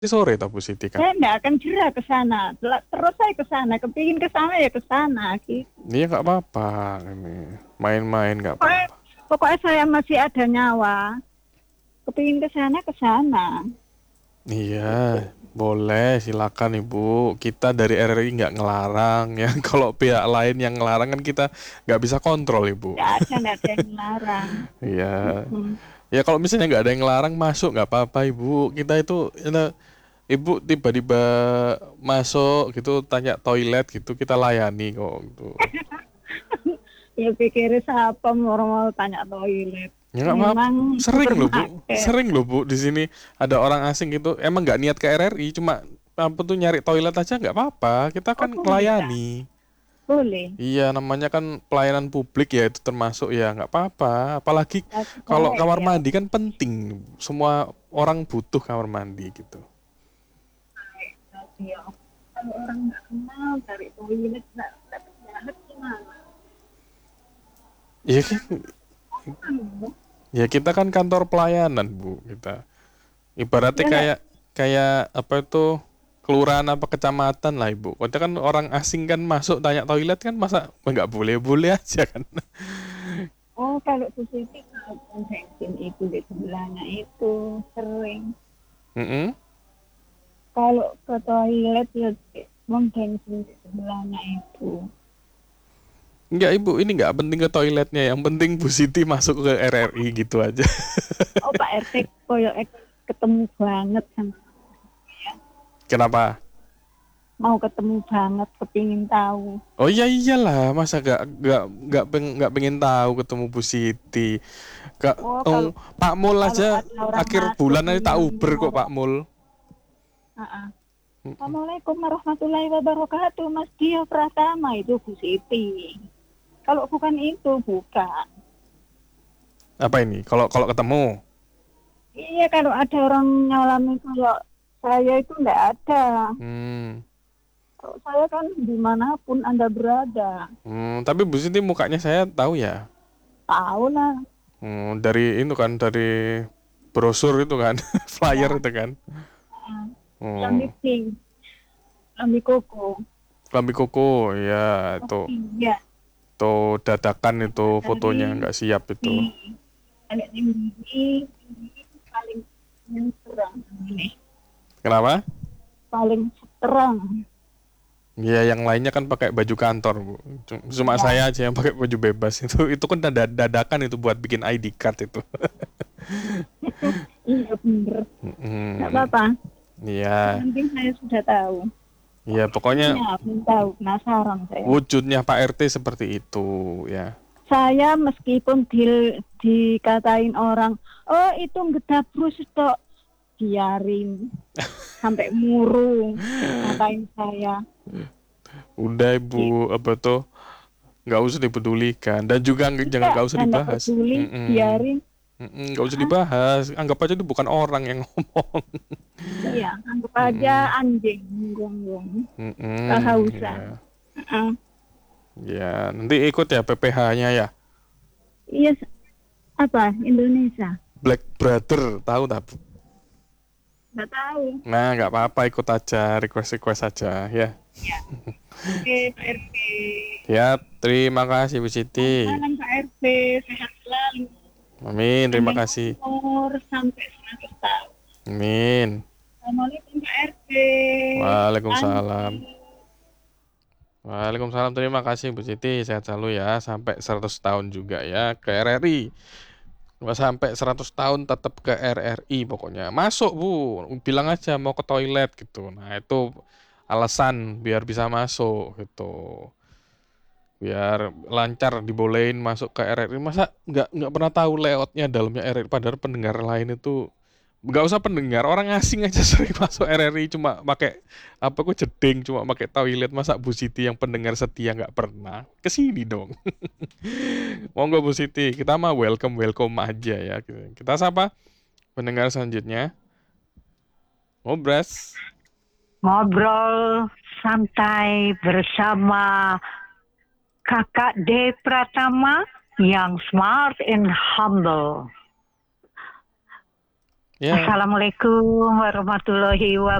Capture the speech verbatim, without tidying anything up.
sore toh Bu Siti kan. Saya nggak akan jerah ke sana. Tel- Terus saya ke sana, kepingin ke sana ya ke sana gitu. Iya nggak apa-apa ini. Main-main nggak Pokoknya, apa-apa. pokoknya saya masih ada nyawa, kepingin ke sana ke sana. Iya, boleh silakan Ibu. Kita dari R R I nggak ngelarang ya. Kalau pihak lain yang ngelarang kan kita nggak bisa kontrol Ibu. Nggak ada, nggak ada yang larang. Iya. Hmm. Ya kalau misalnya nggak ada yang ngelarang masuk nggak apa-apa Ibu. Kita itu ya, Ibu tiba-tiba masuk gitu tanya toilet gitu kita layani kok gitu. Ya pikir siapa mau tanya toilet. Ya nggak apa-apa. Memang Sering loh Bu, supermarket. sering loh Bu di sini ada orang asing gitu. Emang nggak niat ke R R I, cuma apa tuh nyari toilet aja nggak apa-apa. Kita Oh kan boleh tak? melayani. Boleh. Iya, namanya kan pelayanan publik ya itu termasuk ya nggak apa-apa. Apalagi Tapi kalau saya kamar ya mandi kan penting. Semua orang butuh kamar mandi gitu. tapi ya kalau orang nggak kenal cari toilet nggak nggak terlihat gimana? Iya kan? Kan, Ya kita kan kantor pelayanan Bu kita. Ibaratnya ya nggak. kayak kayak apa itu kelurahan apa kecamatan lah Ibu. Kita kan orang asing kan masuk tanya toilet kan masa nggak boleh-boleh aja kan. Oh kalau Bu Siti kalau pom bensin itu di sebelahnya itu sering. Mm-mm. Kalau ke toilet ya di pom bensin di sebelahnya itu. Enggak Ibu, ini nggak penting ke toiletnya. Yang penting Bu Siti masuk ke R R I gitu aja. Oh Pak R T koyo ek- ketemu banget sama saya. Kenapa? Mau ketemu banget, kepingin tahu. Oh iya iyalah, masa gak gak gak peng, gak pengen tahu ketemu Bu Siti. Kak, Oh kalau oh, Pak Mul kalau aja ada orang akhir masuk bulan aja tak Uber kok ngomong, Pak Mul. ah, Assalamualaikum warahmatullahi wabarakatuh, Mas Dio Pratama itu Bu Siti. Kalau bukan itu, bukan. Apa ini? Kalau kalau ketemu, Iya, kalau ada orang nyalami kayak saya itu enggak ada. hmm, Kalau saya kan dimanapun Anda berada, hmm, tapi Bu Siti mukanya saya tahu ya. tahu lah. Hmm, dari itu kan dari brosur itu kan, flyer Ya, itu kan. ah, Oh, Lambi Pink, Lambi Koko. Lambi Koko ya Oh itu, iya, itu dadakan itu fotonya dari nggak siap itu. di Alex ini paling yang terang ini, Kenapa? paling terang. Ya yang lainnya kan pakai baju kantor Bu. Cuma Ya, saya aja yang pakai baju bebas itu. Itu kan dada- dadakan itu buat bikin I D card itu. iya bener. Nggak Hmm, apa-apa. Yang iya, penting saya sudah tahu. iya pokoknya Iya, belum tahu. Penasaran saya. wujudnya Pak R T seperti itu ya. Saya meskipun di, dikatain orang, oh itu ngedabrus tok, biarin. Sampai murung ngatain saya. Udah Gitu. Ibu apa tuh nggak usah dipedulikan dan juga nggak- jangan Tidak, nggak usah saya nggak dibahas. peduli, Mm-mm. biarin. Mm-mm, nggak usah Ah, dibahas. Anggap aja itu bukan orang yang ngomong. iya, anggap aja Mm-mm. anjing, gonggong. Mm-mm. Kehausan. Ya. Ah, Ya, nanti ikut ya P P H-nya ya. iya, apa? Indonesia? Black Brother, tahu tak? Bu? Nggak tahu. Nah, nggak apa-apa ikut aja, request-request aja ya. Ya, oke Pak R T. Ya, terima kasih Bu Siti. Selamat Pak R T, sehat selalu. Amin, terima Panjang kasih. umur sampai seratus tahun. Amin. Assalamualaikum Pak R T. Waalaikumsalam. Lanjut. Waalaikumsalam, terima kasih Bu Siti. Sehat selalu ya, sampai seratus tahun juga ya ke R R I. Nggak sampai seratus tahun tetap ke R R I pokoknya. Masuk Bu, bilang aja mau ke toilet gitu. Nah, itu alasan biar bisa masuk gitu. Biar lancar dibolehin masuk ke R R I. Masa nggak nggak pernah tahu layoutnya dalamnya R R I, padahal pendengar lain itu nggak usah pendengar, orang asing aja sering masuk R R I cuma pakai apa kok jeding, cuma pakai toilet. Masa Bu Siti yang pendengar setia nggak pernah kesini dong. Monggo Bu Siti, kita mah welcome welcome aja ya. Kita sapa pendengar selanjutnya. Ngobras. Ngobrol santai bersama Kakak D Pratama yang smart and humble. Ya. Assalamualaikum warahmatullahi wabarakatuh.